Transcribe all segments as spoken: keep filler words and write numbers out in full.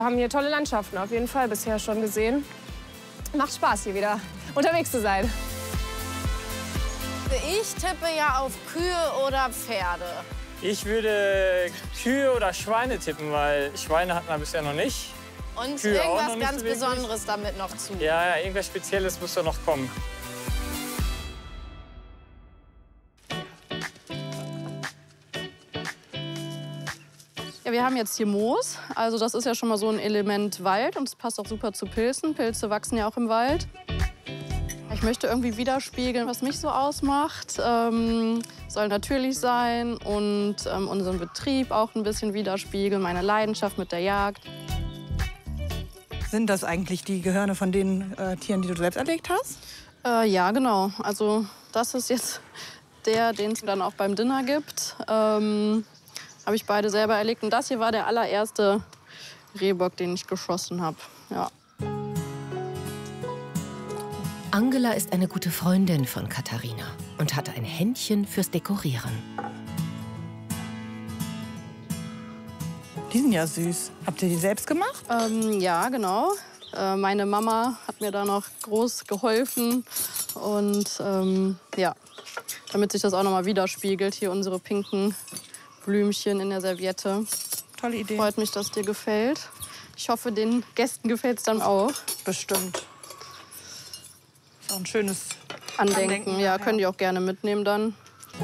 Wir haben hier tolle Landschaften auf jeden Fall bisher schon gesehen. Macht Spaß, hier wieder unterwegs zu sein. Ich tippe ja auf Kühe oder Pferde. Ich würde Kühe oder Schweine tippen, weil Schweine hatten wir bisher noch nicht. Und Kühe auch irgendwas noch nicht ganz so wirklich. Besonderes damit noch zu. Ja, ja, irgendwas Spezielles muss da noch kommen. Ja, wir haben jetzt hier Moos. Also das ist ja schon mal so ein Element Wald und es passt auch super zu Pilzen. Pilze wachsen ja auch im Wald. Ich möchte irgendwie widerspiegeln, was mich so ausmacht. Ähm, soll natürlich sein und ähm, unseren Betrieb auch ein bisschen widerspiegeln, meine Leidenschaft mit der Jagd. Sind das eigentlich die Gehörne von den äh, Tieren, die du selbst erlegt hast? Äh, ja, genau. Also das ist jetzt der, den es dann auch beim Dinner gibt. Ähm, habe ich beide selber erlegt. Und das hier war der allererste Rehbock, den ich geschossen habe. Ja. Angela ist eine gute Freundin von Katharina und hat ein Händchen fürs Dekorieren. Die sind ja süß. Habt ihr die selbst gemacht? Ähm, ja, genau. Äh, meine Mama hat mir da noch groß geholfen. Und ähm, ja, damit sich das auch noch mal widerspiegelt, hier unsere pinken Blümchen in der Serviette. Tolle Idee. Freut mich, dass dir gefällt. Ich hoffe, den Gästen gefällt es dann auch. Bestimmt. Ist auch ein schönes Andenken. Andenken, Ja, ja. könnt ihr auch gerne mitnehmen dann.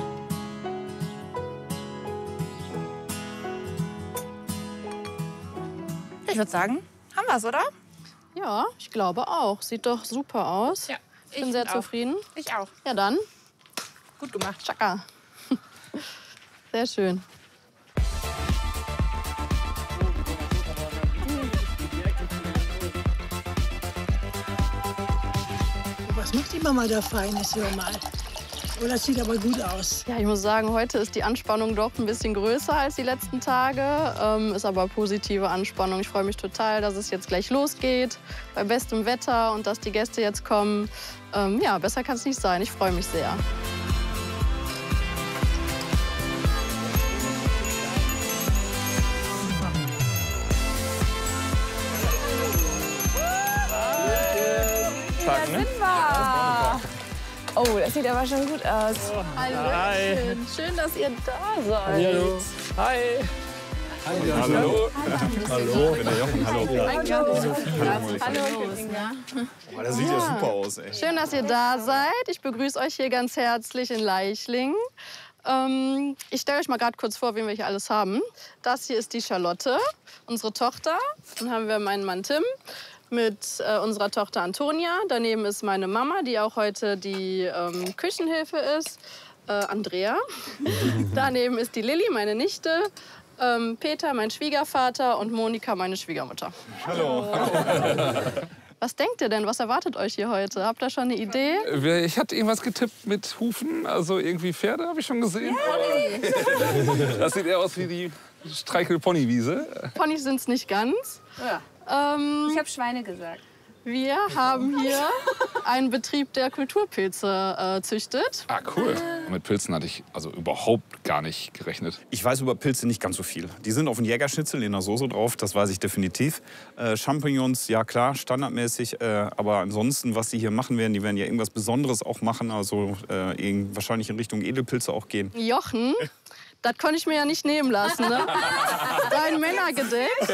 Ich würde sagen, haben wir's, oder? Ja, ich glaube auch. Sieht doch super aus. Ja, ich bin sehr auch. zufrieden. Ich auch. Ja, dann. Gut gemacht. Chaka. Sehr schön. Was macht die Mama da Feines, hör mal? Oh, das sieht aber gut aus. Ja, ich muss sagen, heute ist die Anspannung doch ein bisschen größer als die letzten Tage. Ähm, ist aber positive Anspannung. Ich freue mich total, dass es jetzt gleich losgeht, bei bestem Wetter und dass die Gäste jetzt kommen. Ähm, ja, besser kann es nicht sein. Ich freue mich sehr. Da sind wir. Oh, das sieht aber schon gut aus. Hallöchen. Schön, dass ihr da seid. Hallo. Hi. Hallo. Hallo. Ich bin der Jochen. Hallo. Hallo. Hallo. Oh, das sieht ja super aus, ey. Schön, dass ihr da seid. Ich begrüße euch hier ganz herzlich in Leichlingen. Ähm, ich stelle euch mal gerade kurz vor, wen wir hier alles haben. Das hier ist die Charlotte, unsere Tochter. Dann haben wir meinen Mann Tim mit äh, unserer Tochter Antonia. Daneben ist meine Mama, die auch heute die ähm, Küchenhilfe ist, äh, Andrea. Daneben ist die Lilly, meine Nichte. Ähm, Peter, mein Schwiegervater, und Monika, meine Schwiegermutter. Hallo. Was denkt ihr denn? Was erwartet euch hier heute? Habt ihr schon eine Idee? Ich hatte irgendwas getippt mit Hufen, also irgendwie Pferde habe ich schon gesehen. Ja, das sieht eher aus wie die Streichel-Ponywiese. Ponys sind es nicht ganz. Ja. Ähm, Ich habe Schweine gesagt. wir haben hier einen Betrieb, der Kulturpilze äh, züchtet. Ah, cool. Mit Pilzen hatte ich also überhaupt gar nicht gerechnet. Ich weiß über Pilze nicht ganz so viel. Die sind auf dem Jägerschnitzel in der Soße drauf, das weiß ich definitiv. Äh, Champignons, ja klar, standardmäßig. Äh, aber ansonsten, was die hier machen werden, die werden ja irgendwas Besonderes auch machen. Also äh, in, wahrscheinlich in Richtung Edelpilze auch gehen. Jochen, das konnte ich mir ja nicht nehmen lassen, ne? Dein Männergedeck. Bei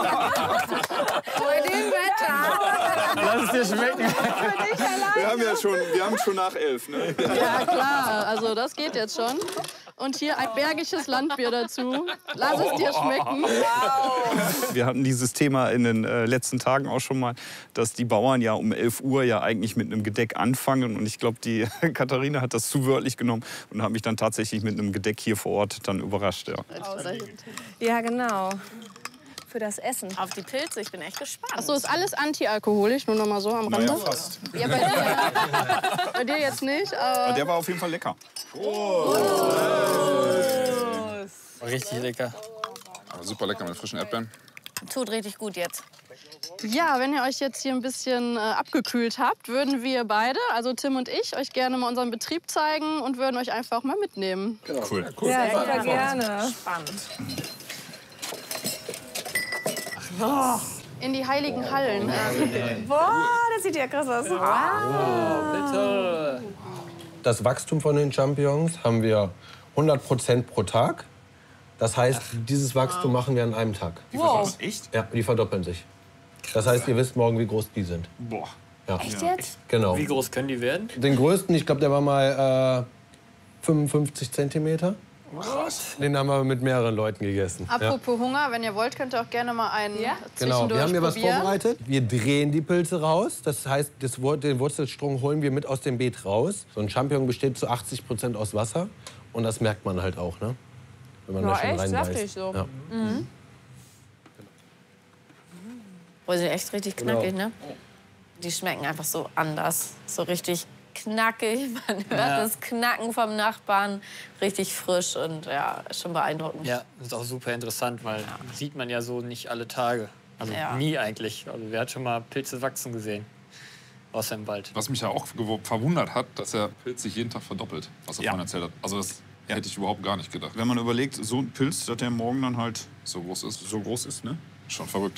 dem Wetter. Lass es dir schmecken. Wir haben ja schon, wir haben schon nach elf, ne? Ja, klar. Also das geht jetzt schon. Und hier ein bergisches Landbier dazu. Lass es dir schmecken. Wir hatten dieses Thema in den äh, letzten Tagen auch schon mal, dass die Bauern ja um elf Uhr ja eigentlich mit einem Gedeck anfangen. Und ich glaube, die Katharina hat das zu wörtlich genommen und hat mich dann tatsächlich mit einem Gedeck hier vor Ort dann überrascht. Ja. Ja, genau. Für das Essen. Auf die Pilze, ich bin echt gespannt. Ach so, ist alles antialkoholisch, nur noch mal so am Rande. Naja, fast. Ja, bei dir, bei dir jetzt nicht, aber Der war auf jeden Fall lecker. Richtig lecker. Aber super lecker mit frischen Erdbeeren. Tut richtig gut jetzt. ja, wenn ihr euch jetzt hier ein bisschen äh, abgekühlt habt, würden wir beide, also Tim und ich, euch gerne mal unseren Betrieb zeigen und würden euch einfach mal mitnehmen. Cool. Ja, super gerne. Spannend. Oh, in die heiligen Hallen. Boah, das sieht ja krass aus. Wow. Bitte. Das Wachstum von den Champignons haben wir hundert Prozent pro Tag. Das heißt, dieses Wachstum machen wir an einem Tag. Die wow. Echt? Ja, die verdoppeln sich. Das heißt, ihr wisst morgen, wie groß die sind. Boah. Ja. Echt jetzt? Genau. Wie groß können die werden? Den größten, ich glaube, der war mal äh, fünfundfünfzig Zentimeter. Was? Den haben wir mit mehreren Leuten gegessen. Apropos ja. Hunger, wenn ihr wollt, könnt ihr auch gerne mal einen ja? Genau, wir haben hier was probieren. vorbereitet. Wir drehen die Pilze raus. Das heißt, das, den Wurzelstrung holen wir mit aus dem Beet raus. So ein Champignon besteht zu achtzig Prozent aus Wasser. Und das merkt man halt auch, ne? Wenn man ja, da schon echt reinbeißt. saftig so. Ja. Mhm. Boah, die sind echt richtig knackig, Genau. ne? Die schmecken einfach so anders. So richtig knackig. Man hört Ja. das Knacken vom Nachbarn. Richtig frisch und ja, schon beeindruckend. Ja, das ist auch super interessant, weil ja. sieht man ja so nicht alle Tage. Also Ja. nie eigentlich. Also wer hat schon mal Pilze wachsen gesehen? Außer im Wald. Was mich ja auch verwundert hat, dass der Pilz sich jeden Tag verdoppelt, was er Ja. vorhin erzählt hat. Also das ja. hätte ich überhaupt gar nicht gedacht. Wenn man überlegt, so ein Pilz, dass der morgen dann halt so groß ist. So groß ist, ne? Schon verrückt.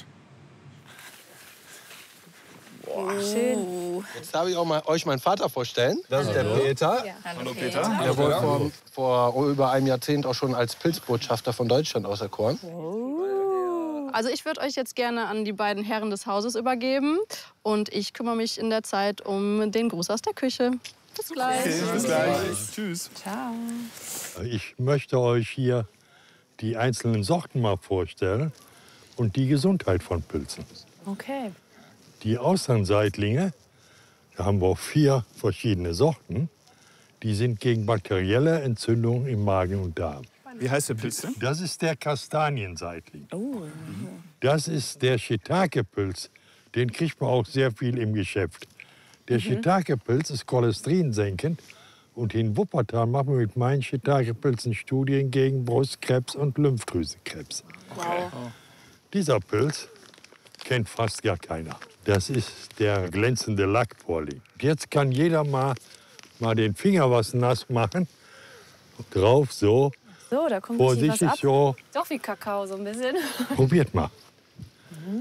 Boah, schön. Jetzt darf ich auch mal euch meinen Vater vorstellen. Das Hallo. ist der Peter. Ja. Hallo Peter. Der wurde vor, vor über einem Jahrzehnt auch schon als Pilzbotschafter von Deutschland auserkoren. Also ich würde euch jetzt gerne an die beiden Herren des Hauses übergeben. Und ich kümmere mich in der Zeit um den Gruß aus der Küche. Bis gleich. Okay, bis gleich. Tschüss. Ciao. Ich möchte euch hier die einzelnen Sorten mal vorstellen und die Gesundheit von Pilzen. Okay. Die Austernseitlinge, da haben wir auch vier verschiedene Sorten, die sind gegen bakterielle Entzündungen im Magen und Darm. Wie heißt der Pilz denn? Das ist der Kastanienseitling. Oh. Das ist der Shiitake-Pilz. Den kriegt man auch sehr viel im Geschäft. Der mhm. Shiitake-Pilz ist cholesterinsenkend. Und in Wuppertal machen wir mit meinen Shiitake-Pilzen Studien gegen Brustkrebs und Lymphdrüsenkrebs. Wow. Dieser Pilz kennt fast gar keiner. Das ist der glänzende Lackporling. Jetzt kann jeder mal, mal den Finger was nass machen. Drauf so. So, da kommt ein bisschen was Vorsichtig ab. so. Doch wie Kakao, so ein bisschen. Probiert mal. Mhm.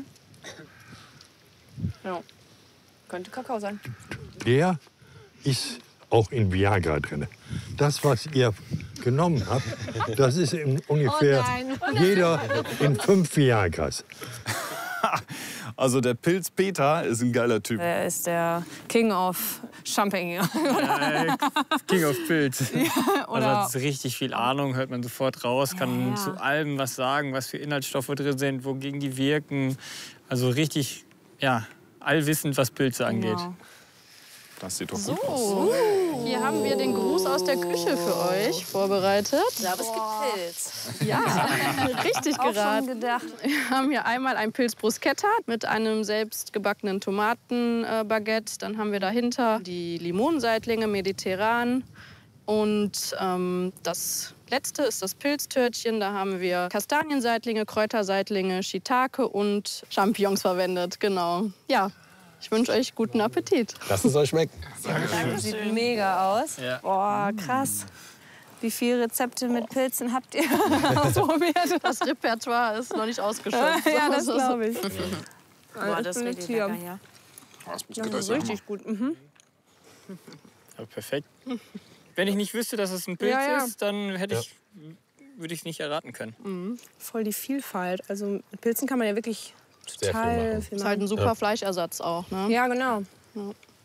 Ja. Könnte Kakao sein. Der ist auch in Viagra drin. Das, was ihr genommen habt, das ist in ungefähr Oh nein. Oh nein. jeder in fünf Viagras. Also der Pilz Peter ist ein geiler Typ. Er ist der King of Champignon. Ja, King of Pilz. Ja, also hat richtig viel Ahnung, hört man sofort raus, kann Ja, ja. zu allem was sagen, was für Inhaltsstoffe drin sind, wogegen die wirken. Also richtig, ja, allwissend, was Pilze angeht. Genau. Das sieht doch So, gut aus. hier haben wir den Gruß aus der Küche für euch vorbereitet. Ja, aber es gibt Pilz. Ja, richtig Auch geraten. schon gedacht. Wir haben hier einmal ein Pilz Bruschetta mit einem selbstgebackenen Tomatenbaguette. Dann haben wir dahinter die Limonenseitlinge mediterran. Und ähm, das letzte ist das Pilztörtchen. Da haben wir Kastanienseitlinge, Kräuterseitlinge, Shiitake und Champignons verwendet. Genau. Ja, ich wünsche euch guten Appetit. Lasst es euch schmecken. Das sieht mega aus. Ja. Boah, krass. Wie viele Rezepte mit Pilzen habt ihr ausprobiert? Das Repertoire ist noch nicht ausgeschöpft. Ja, das glaube ich. Boah, das ist richtig lecker, ja. Das muss Das gleich ist sein. richtig gut. Mhm. Ja, perfekt. Wenn ich nicht wüsste, dass es ein Pilz Ja, ja. ist, dann hätte ich, würde ich es nicht erraten können. Mhm. Voll die Vielfalt. Also mit Pilzen kann man ja wirklich Sehr viel total machen. viel Ist halt machen. ein super Ja. Fleischersatz auch. Ne? Ja, genau. Ja.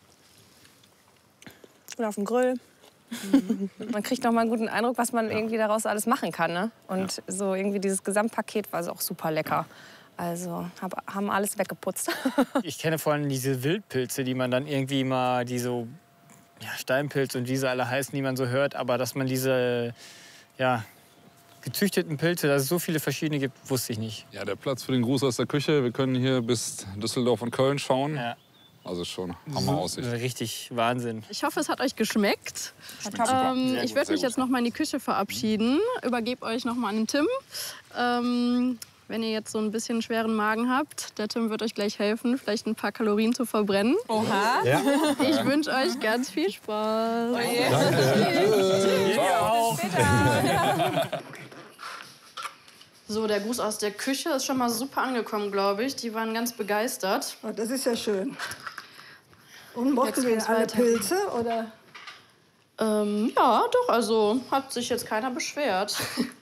Oder auf dem Grill. Man kriegt noch mal einen guten Eindruck, was man irgendwie daraus alles machen kann. Ne? Und so irgendwie dieses Gesamtpaket war so auch super lecker. Also hab, haben alles weggeputzt. Ich kenne vor allem diese Wildpilze, die man dann irgendwie mal, die so ja, Steinpilz und wie sie alle heißen, die man so hört. Aber dass man diese ja, gezüchteten Pilze, dass es so viele verschiedene gibt, wusste ich nicht. Ja, der Platz für den Gruß aus der Küche. Wir können hier bis Düsseldorf und Köln schauen. Ja. Also schon Hammer Aussicht. Richtig Wahnsinn. Ich hoffe, es hat euch geschmeckt. super. Ähm, Sehr ich gut, würde sehr mich gut. jetzt noch mal in die Küche verabschieden. Übergebe euch noch mal an den Tim. Ähm, wenn ihr jetzt so ein bisschen schweren Magen habt, der Tim wird euch gleich helfen, vielleicht ein paar Kalorien zu verbrennen. Oha. Ja. Ich wünsche euch ganz viel Spaß. Ihr auch. So, der Gruß aus der Küche ist schon mal super angekommen, glaube ich. Die waren ganz begeistert. Oh, das ist ja schön. Und mochten wir alle Pilze, oder? Ähm, ja, doch, also hat sich jetzt keiner beschwert.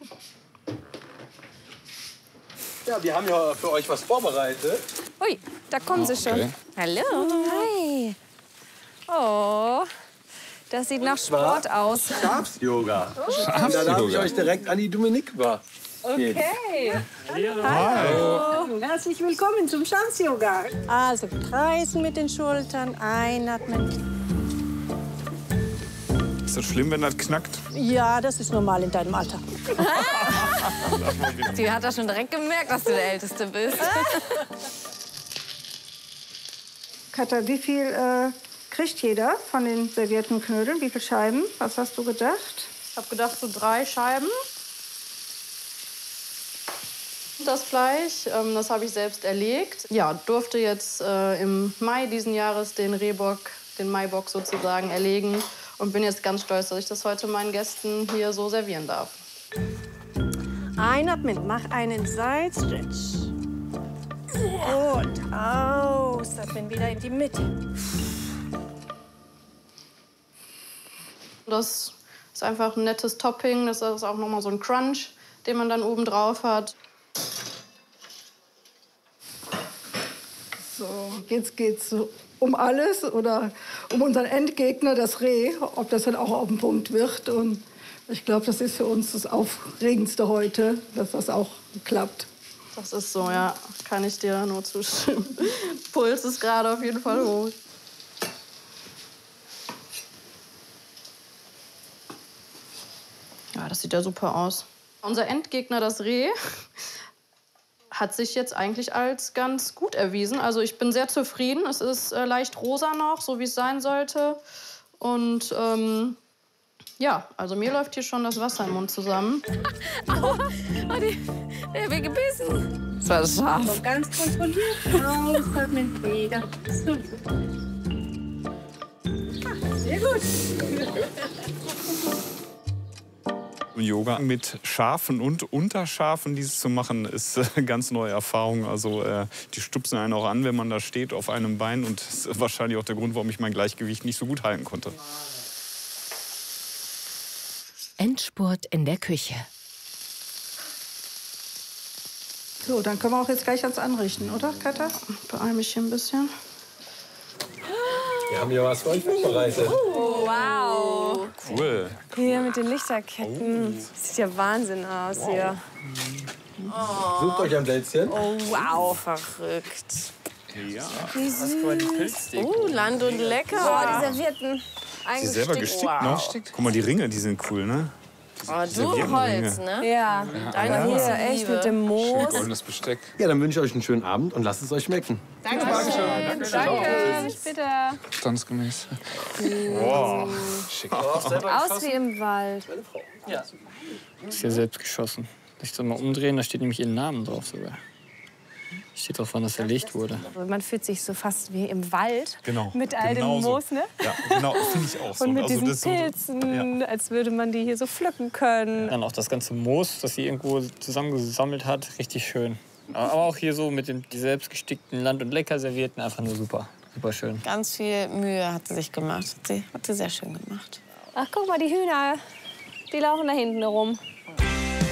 Ja, wir haben ja für euch was vorbereitet. Ui, da kommen sie schon. Okay. Hallo. Hi. Oh, das sieht nach Sport aus. Schafs-Yoga. Und da darf ich euch direkt an die Dominik-Bar. Okay. Hallo. Hallo. Herzlich willkommen zum Schafs-Yoga. Also kreisen mit den Schultern, einatmen. Ist das schlimm, wenn das knackt? Ja, das ist normal in deinem Alter. Die hat das schon direkt gemerkt, dass du der Älteste bist. Katha, wie viel äh, kriegt jeder von den servierten Knödeln? Wie viele Scheiben? Was hast du gedacht? Ich habe gedacht, so drei Scheiben. Das Fleisch, ähm, das habe ich selbst erlegt. Ja, durfte jetzt äh, im Mai diesen Jahres den Rehbock, den Maibock sozusagen, erlegen. Und bin jetzt ganz stolz, dass ich das heute meinen Gästen hier so servieren darf. Einatmen, mach einen Side-Stretch. Und ausatmen, wieder in die Mitte. Das ist einfach ein nettes Topping. Das ist auch noch mal so ein Crunch, den man dann oben drauf hat. So, jetzt geht's um alles oder um unseren Endgegner, das Reh, ob das dann auch auf den Punkt wird. Und ich glaube, das ist für uns das Aufregendste heute, dass das auch klappt. Das ist so, ja. Kann ich dir nur zustimmen. Puls ist gerade auf jeden Fall hoch. Ja, das sieht ja super aus. Unser Endgegner, das Reh, hat sich jetzt eigentlich als ganz gut erwiesen. Also ich bin sehr zufrieden. Es ist äh, leicht rosa noch, so wie es sein sollte. Und ähm, ja, also mir läuft hier schon das Wasser im Mund zusammen. Aua, oh, die, der hat mich gebissen. Das war das Schaf. So, ganz kontrolliert. Ausatmen, wieder. Super. Sehr gut. Yoga mit Schafen und Unterschafen, dieses zu machen, ist eine ganz neue Erfahrung. Also äh, die stupsen einen auch an, wenn man da steht auf einem Bein. Und das ist wahrscheinlich auch der Grund, warum ich mein Gleichgewicht nicht so gut halten konnte. Endspurt in der Küche. So, dann können wir auch jetzt gleich ans Anrichten, oder, Katha? Beeil mich hier ein bisschen. Wir haben ja was für euch vorbereitet. Oh, wow. Cool. Hier mit den Lichterketten. Sieht ja Wahnsinn aus wow. hier. Oh. Sucht euch ein Plätzchen. Oh, wow. Verrückt. Ja. Wie süß. Oh, Land und lecker. Boah, die Servierten. Die selber gestickt wow. noch. Guck mal, die Ringe, die sind cool, ne? Oh, du Holz, ne? Ja. Deine ja. Hier, echt mit dem Moos. Schön goldenes Besteck. Ja, dann wünsche ich euch einen schönen Abend und lasst es euch schmecken. Danke. Dankeschön. Danke. Danke. Bis später. Standesgemäß. Wow. Schick. Aus wie im Wald. Ja. Das ist ja selbst geschossen. Ich soll mal umdrehen, da steht nämlich ihr Namen drauf sogar. Steht drauf, wann das erlegt wurde. Man fühlt sich so fast wie im Wald. Genau. Mit all genau dem so. Moos, ne? Ja, genau, finde ich auch so. Und mit also diesen das so, Pilzen, ja. als würde man die hier so pflücken können. Dann auch das ganze Moos, das sie irgendwo zusammengesammelt hat, richtig schön. Aber auch hier so mit den die selbstgestickten Land- und Lecker-Servierten, einfach nur super. Super schön. Ganz viel Mühe hat sie sich gemacht. Hat sie, hat sie sehr schön gemacht. Ach, guck mal, die Hühner, die laufen da hinten rum.